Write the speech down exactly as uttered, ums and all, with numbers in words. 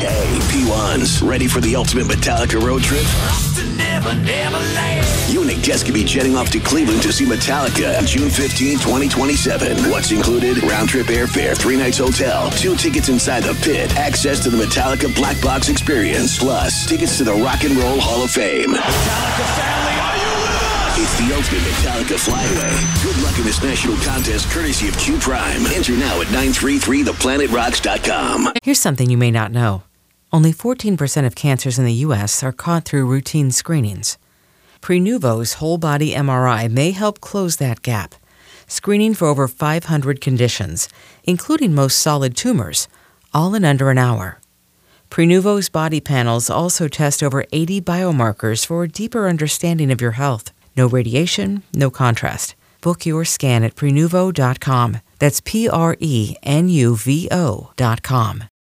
Hey, P ones, ready for the ultimate Metallica road trip? You and Nick Jess could be jetting off to Cleveland to see Metallica on June fifteenth, twenty twenty-seven. What's included? Round-trip airfare, three nights hotel, two tickets inside the pit, access to the Metallica Black Box experience, plus tickets to the Rock and Roll Hall of Fame. Metallica family, are you with us? It's the ultimate Metallica flyaway. Good luck in this national contest courtesy of Q Prime. Enter now at nine three three the planet rocks dot com. Here's something you may not know. Only fourteen percent of cancers in the U S are caught through routine screenings. Prenuvo's whole-body M R I may help close that gap, screening for over five hundred conditions, including most solid tumors, all in under an hour. Prenuvo's body panels also test over eighty biomarkers for a deeper understanding of your health. No radiation, no contrast. Book your scan at prenuvo dot com. That's P R E N U V O dot com.